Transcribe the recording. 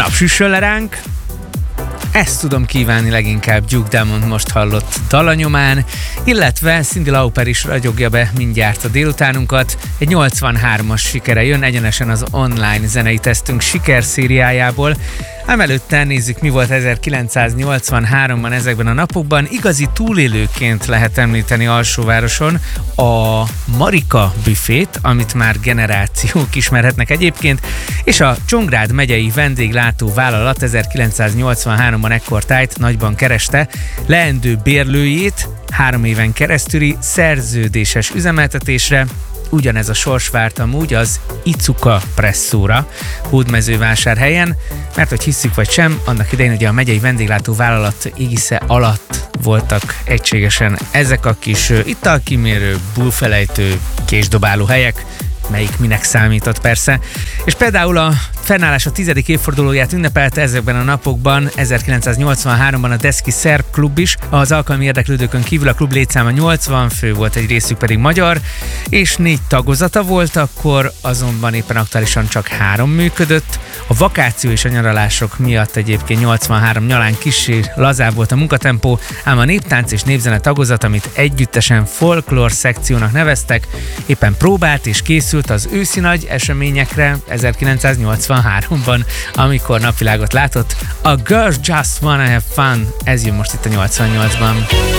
napsüssön le ránk. Ezt tudom kívánni leginkább Duke Dumont most hallott dalanyomán, illetve Cyndi Lauper is ragyogja be mindjárt a délutánunkat. Egy 83-as sikere jön egyenesen az online zenei tesztünk sikerszériájából. Ám előtte nézzük, mi volt 1983-ban ezekben a napokban. Igazi túlélőként lehet említeni Alsóvároson a Marika büfét, amit már generációk ismerhetnek egyébként, és a Csongrád megyei vendéglátó vállalat 1983-ban ekkortájt nagyban kereste leendő bérlőjét 3 éven keresztüli szerződéses üzemeltetésre. Ugyanez a sors várt amúgy az Icuka Presszóra Hódmezővásárhelyen, mert hogy hisszük vagy sem, annak idején ugye a megyei vendéglátó vállalat égisze alatt voltak egységesen ezek a kis italkimérő, bulfelejtő, késdobáló helyek, melyik minek számított persze. És például a fennállása 10. évfordulóját ünnepelte ezekben a napokban 1983-ban a Deszki Szerb Klub is. Az alkalmi érdeklődőkön kívül a klub létszáma 80 fő volt, egy részük pedig magyar, és 4 tagozata volt, akkor azonban éppen aktuálisan csak 3 működött. A vakáció és a nyaralások miatt egyébként 83 nyalán kissé lazább volt a munkatempó, ám a néptánc és népzene tagozat, amit együttesen folklór szekciónak neveztek, éppen próbált és készült az őszi nagy eseményekre 1983-ban, amikor napvilágot látott. A Girls Just Wanna Have Fun, ez jön most itt a 88-ban.